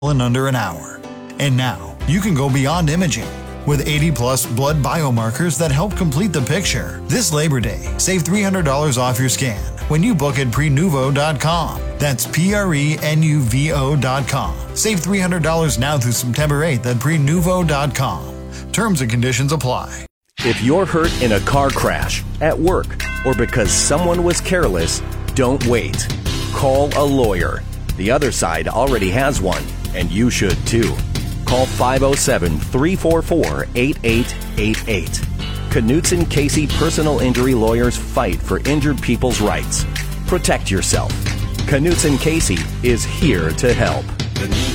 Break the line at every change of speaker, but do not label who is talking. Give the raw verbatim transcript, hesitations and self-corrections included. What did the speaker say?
in under an hour. And now, you can go beyond imaging. With eighty plus blood biomarkers that help complete the picture. This Labor Day, save three hundred dollars off your scan when you book at prenuvo dot com. That's P R E N U V O dot com. Save three hundred dollars now through September eighth at prenuvo dot com. Terms and conditions apply.
If you're hurt in a car crash, at work, or because someone was careless, don't wait. Call a lawyer. The other side already has one, and you should too. Call five oh seven, three four four, eight eight eight eight. Knutson Casey Personal Injury Lawyers fight for injured people's rights. Protect yourself. Knutson Casey is here to help.